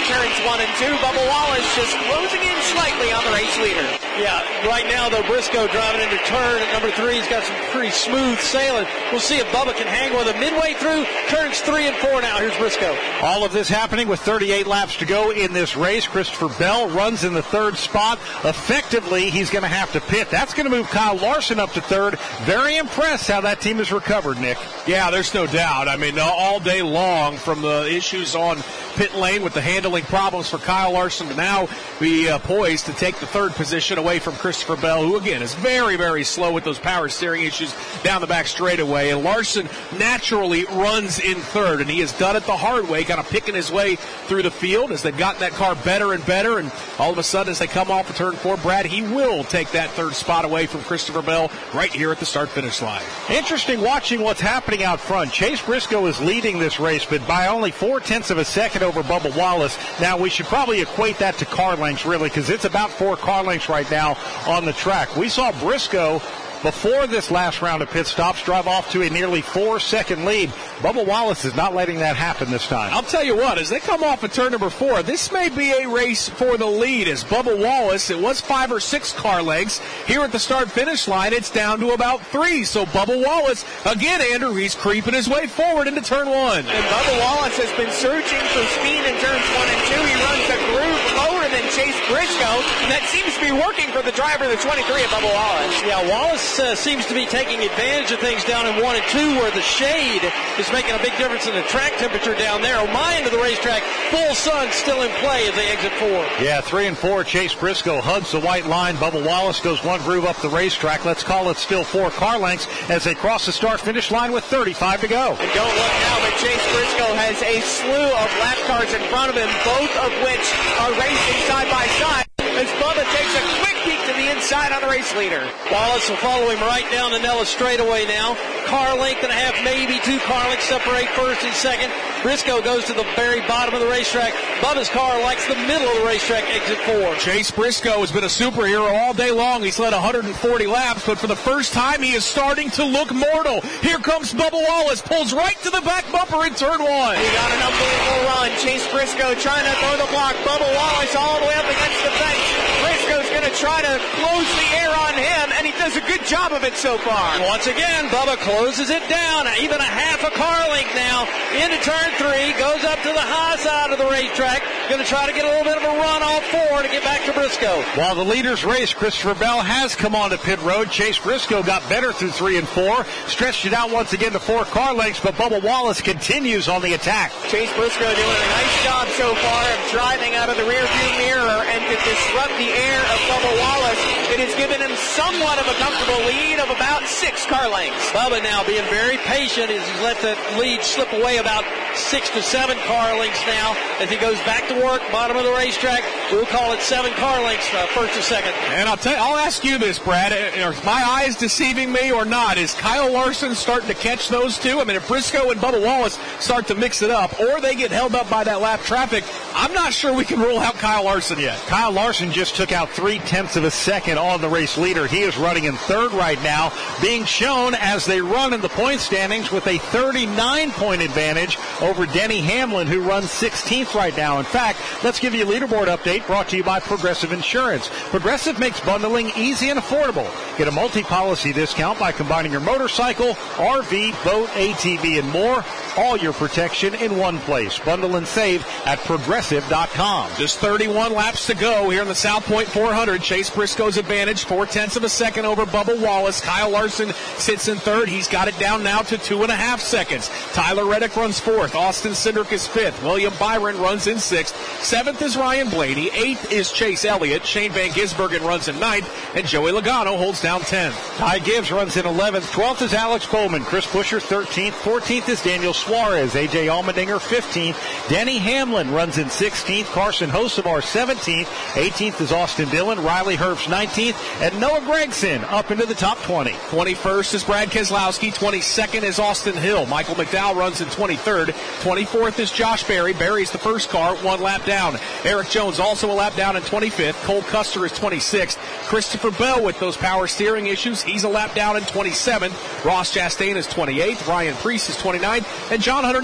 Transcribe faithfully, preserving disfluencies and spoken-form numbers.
turns one and two. Bubba Wallace just closing in slightly on the race leader. Yeah, right now, though, Briscoe driving into turn at number three. He's got some pretty smooth sailing. We'll see if Bubba can hang with him. Midway through, turns three and four now. Here's Briscoe. All of this happening with thirty-eight laps to go in this race. Christopher Bell runs in the third spot. Effectively, he's going to have to pit. That's going to move Kyle Larson up to third. Very impressed how that team has recovered, Nick. Yeah, there's no doubt. I mean, all day long from the issues on pit lane with the handling problems for Kyle Larson to now be uh, poised to take the third position away from Christopher Bell, who, again, is very, very slow with those power steering issues down the back straightaway. And Larson naturally runs in third, and he has done it the hard way, kind of picking his way through the field as they've gotten that car better and better. And all of a sudden, as they come off of turn four, Brad, he will take that third spot away from Christopher Bell right here at the start-finish line. Interesting watching what's happening out front. Chase Briscoe is leading this race, but by only four-tenths of a second over Bubba Wallace. Now, we should probably equate that to car lengths, really, because it's about four car lengths right now on the track. We saw Briscoe, before this last round of pit stops, drive off to a nearly four-second lead. Bubba Wallace is not letting that happen this time. I'll tell you what, as they come off of turn number four, this may be a race for the lead. As Bubba Wallace, it was five or six car lengths. Here at the start-finish line, it's down to about three. So Bubba Wallace, again, Andrew, he's creeping his way forward into turn one. And Bubba Wallace has been searching for speed in turns one and two. He runs a groove lower than Chase Briscoe, and that seems to be working for the driver, the twenty-three of Bubba Wallace. Yeah, Wallace Uh, seems to be taking advantage of things down in one and two where the shade is making a big difference in the track temperature down there. On my end of the racetrack, full sun still in play as they exit four. Yeah, three and four, Chase Briscoe hugs the white line. Bubba Wallace goes one groove up the racetrack. Let's call it still four car lengths as they cross the start-finish line with thirty-five to go. And don't look now, but Chase Briscoe has a slew of lap cars in front of him, both of which are racing side by side, as Bubba takes a quick peek to the inside on the race leader. Wallace will follow him right down the Nellis straightaway now. Car length and a half, maybe two car lengths separate first and second. Briscoe goes to the very bottom of the racetrack. Bubba's car likes the middle of the racetrack, exit four. Chase Briscoe has been a superhero all day long. He's led one hundred forty laps, but for the first time, he is starting to look mortal. Here comes Bubba Wallace, pulls right to the back bumper in turn one. He got an unbelievable run. Chase Briscoe trying to throw the block. Bubba Wallace all the way up against the fence. Briscoe's going to try to close the air on him, and he does a good job of it so far. Once again, Bubba closes it down, even a half a car length now. Into turn three, goes up to the high side of the racetrack. Going to try to get a little bit of a run off four to get back to Briscoe. While the leaders race, Christopher Bell has come on to pit road. Chase Briscoe got better through three and four, stretched it out once again to four car lengths, but Bubba Wallace continues on the attack. Chase Briscoe doing a nice job so far of driving out of the rearview mirror and to disrupt the air of Bubba Wallace. It has given him somewhat of a comfortable lead of about six car lengths. Bubba now being very patient as he's let the lead slip away about six to seven car lengths now as he goes back to work, bottom of the racetrack. We'll call it seven car lengths, uh, first and second. And I'll tell you, I'll ask you this, Brad. Are my eyes deceiving me or not? Is Kyle Larson starting to catch those two? I mean, if Briscoe and Bubba Wallace start to mix it up or they get held up by that lap traffic, I'm not sure we can rule out Kyle Larson yet. Kyle Larson just took out three-tenths of a second on the race leader. He is running in third right now, being shown as they run in the point standings with a thirty-nine point advantage over Denny Hamlin, who runs sixteenth right now. In fact, let's give you a leaderboard update brought to you by Progressive Insurance. Progressive makes bundling easy and affordable. Get a multi-policy discount by combining your motorcycle, R V, boat, A T V, and more. All your protection in one place. Bundle and save at progressive dot com. Just thirty-one laps to go here in the South Point four hundred. Chase Briscoe's advantage, four-tenths of a second over Bubba Wallace. Kyle Larson sits in third. He's got it down now to two and a half seconds. Tyler Reddick runs fourth. Austin Cindric is fifth. William Byron runs in sixth. Seventh is Ryan Blaney. Eighth is Chase Elliott. Shane Van Gisbergen runs in ninth. And Joey Logano holds down tenth. Ty Gibbs runs in eleventh. twelfth is Alex Bowman. Chris Buescher thirteenth. fourteenth is Daniel Suarez. A J Allmendinger fifteenth. Denny Hamlin runs in sixteenth. Carson Hocevar seventeenth. eighteenth is Austin Dillon. Riley Herbst nineteenth. And Noah Gragson up into the top twenty. twenty-first is Brad Keselowski. twenty-second is Austin Hill. Michael McDowell runs in twenty-third. twenty-fourth is Josh Berry. Berry's the first car, one lap down. Eric Jones also a lap down in twenty-fifth. Cole Custer is twenty-sixth. Christopher Bell with those power steering issues, he's a lap down in twenty-seventh. Ross Chastain is twenty-eighth. Ryan Preece is twenty-ninth. And John Hunter